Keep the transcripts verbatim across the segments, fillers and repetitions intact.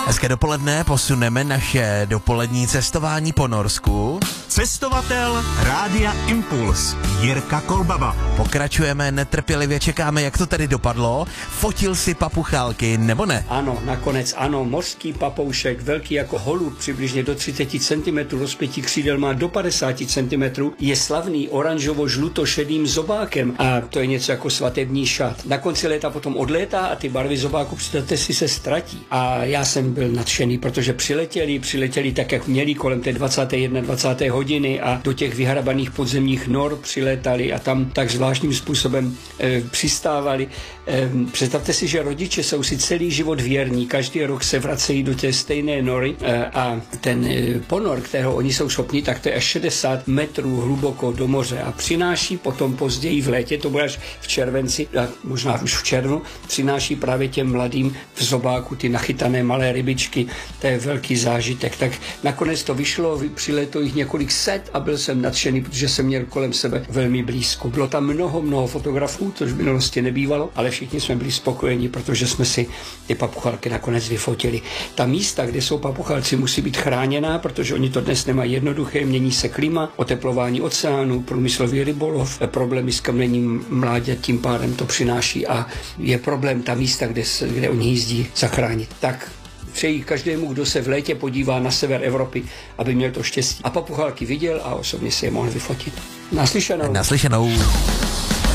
Hezké dopoledne, posuneme naše dopolední cestování po Norsku. Cestovatel Rádia Impuls Jirka Kolbaba. Pokračujeme, netrpělivě čekáme, jak to tedy dopadlo. Fotil si papuchálky, nebo ne? Ano, nakonec ano, mořský papoušek, velký jako holub, přibližně do třicet centimetrů, rozpětí křídel má do padesát centimetrů, je slavný oranžovo-žluto-šedým zobákem a to je něco jako svatební šat. Na konci léta potom odlétá a ty barvy zobáku, představte si, se ztratí. A já jsem byl nadšený, protože přiletěli, přiletěli tak, jak měli kolem té dvacáté jedné dvacáté hodiny a do těch vyhrabaných podzemních nor přilétali a tam tak zvláštním způsobem e, přistávali. E, představte si, že rodiče jsou si celý život věrní, každý rok se vracejí do té stejné nory e, a ten e, ponor, kterého oni jsou schopni, tak to je až šedesát metrů hluboko do moře a přináší potom později v létě, to bude až v červenci, a možná už v červnu, přináší právě těm mladým v zobáku ty nachytané malé rybičky, to je velký zážitek. Tak nakonec to vyšlo, přileto jich několik set a byl jsem nadšený, protože jsem měl kolem sebe velmi blízko. Bylo tam mnoho, mnoho fotografů, což v minulosti nebývalo, ale všichni jsme byli spokojeni, protože jsme si ty papuchalky nakonec vyfotili. Ta místa, kde jsou papuchalci, musí být chráněná, protože oni to dnes nemají jednoduché, mění se klima, oteplování oceánu, průmyslový rybolov, problémy s kamlením mládě, tím pádem to přináší a je problém ta místa, kde, se, kde oni jízdí, zachránit. Tak přeji každému, kdo se v létě podívá na sever Evropy, aby měl to štěstí. A papuchalky viděl a osobně si je mohl vyfotit. Naslyšenou. Naslyšenou.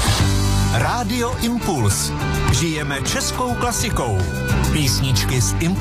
Rádio Impuls. Žijeme českou klasikou. Písničky z Impuls.